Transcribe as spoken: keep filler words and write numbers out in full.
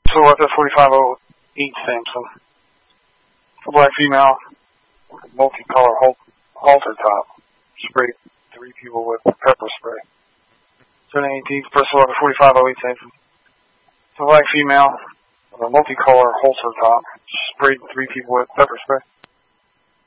Silhouette forty-five oh eight Samson. A black female, multicolor halter top. Sprayed three people with pepper spray. Turning eighteenth, Silhouette forty-five oh eight Samson. A black female, with a multicolor halter top. Sprayed three people with pepper spray.